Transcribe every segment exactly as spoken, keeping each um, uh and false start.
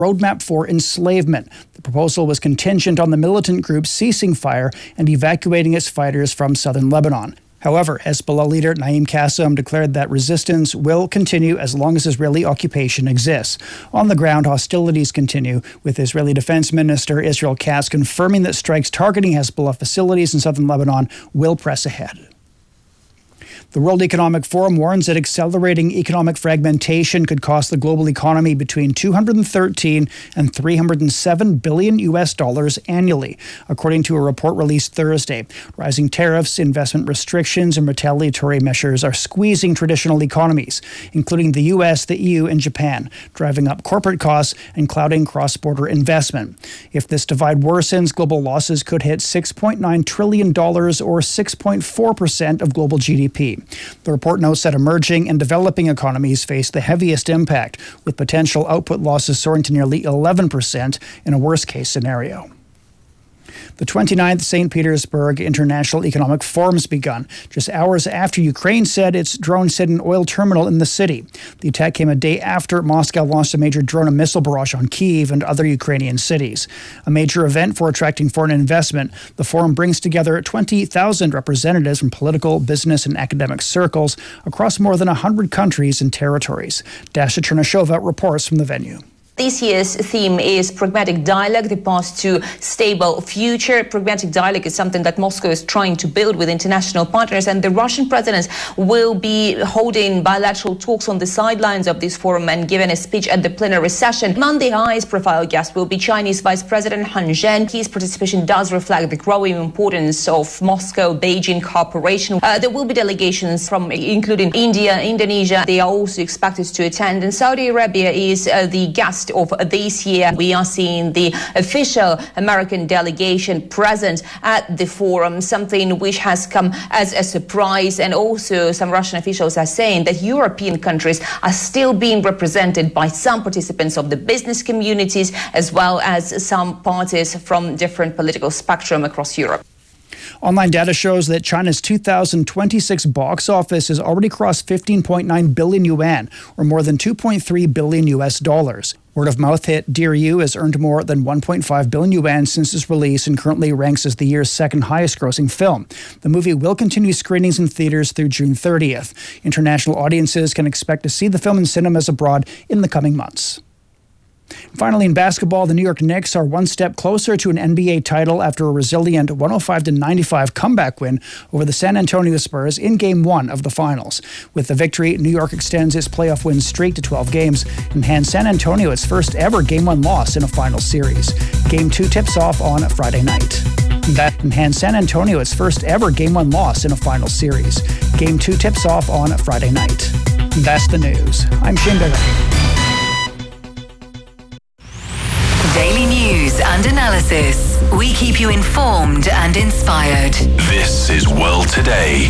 roadmap for enslavement. The proposal was contingent on the militant group ceasing fire and evacuating its fighters from southern Lebanon. However, Hezbollah leader Naim Qassem declared that resistance will continue as long as Israeli occupation exists. On the ground, hostilities continue, with Israeli Defense Minister Israel Katz confirming that strikes targeting Hezbollah facilities in southern Lebanon will press ahead. The World Economic Forum warns that accelerating economic fragmentation could cost the global economy between two hundred thirteen and three hundred seven billion U S dollars annually, according to a report released Thursday. Rising tariffs, investment restrictions, and retaliatory measures are squeezing traditional economies, including the U S, the E U, and Japan, driving up corporate costs and clouding cross-border investment. If this divide worsens, global losses could hit six point nine trillion dollars or six point four percent of global G D P. The report notes that emerging and developing economies face the heaviest impact, with potential output losses soaring to nearly eleven percent in a worst-case scenario. The twenty-ninth Saint Petersburg International Economic Forum's begun, just hours after Ukraine said its drones hit an oil terminal in the city. The attack came a day after Moscow launched a major drone and missile barrage on Kyiv and other Ukrainian cities. A major event for attracting foreign investment, the forum brings together twenty thousand representatives from political, business, and academic circles across more than one hundred countries and territories. Dasha Chernashova reports from the venue. This year's theme is Pragmatic Dialogue, the path to stable future. Pragmatic Dialogue is something that Moscow is trying to build with international partners, and the Russian president will be holding bilateral talks on the sidelines of this forum and giving a speech at the plenary session. Among the highest profile guests will be Chinese Vice President Han Zheng. His participation does reflect the growing importance of Moscow-Beijing cooperation. Uh, there will be delegations from including India, Indonesia. They are also expected to attend, and Saudi Arabia is uh, the guest of this year. We are seeing the official American delegation present at the forum, something which has come as a surprise. And also some Russian officials are saying that European countries are still being represented by some participants of the business communities, as well as some parties from different political spectrum across Europe. Online data shows that China's two thousand twenty-six box office has already crossed fifteen point nine billion yuan, or more than two point three billion U S dollars. Word of mouth hit Dear You has earned more than one point five billion yuan since its release and currently ranks as the year's second highest grossing film. The movie will continue screenings in theaters through June thirtieth. International audiences can expect to see the film in cinemas abroad in the coming months. Finally, in basketball, the New York Knicks are one step closer to an N B A title after a resilient one oh five to ninety-five comeback win over the San Antonio Spurs in Game one of the Finals. With the victory, New York extends its playoff win streak to twelve games and hands San Antonio its first ever Game one loss in a final series. Game two tips off on Friday night. That hands San Antonio its first ever Game one loss in a final series. Game two tips off on Friday night. That's the news. I'm Shane Becker. Daily news and analysis. We keep you informed and inspired. This is World Today.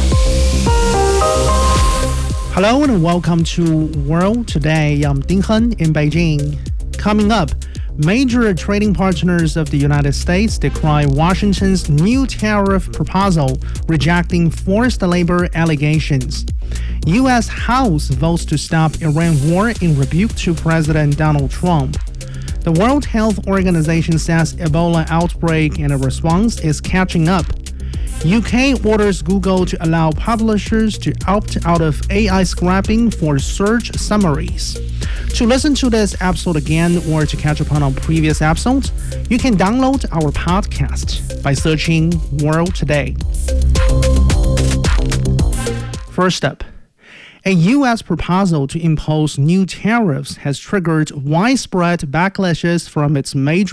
Hello and welcome to World Today. I'm Ding Hen in Beijing. Coming up, major trading partners of the United States decry Washington's new tariff proposal, rejecting forced labor allegations. U S House votes to stop Iran war in rebuke to President Donald Trump. The World Health Organization says Ebola outbreak and a response is catching up. U K orders Google to allow publishers to opt out of A I scrapping for search summaries. To listen to this episode again or to catch up on our previous episodes, you can download our podcast by searching World Today. First up, a U S proposal to impose new tariffs has triggered widespread backlashes from its major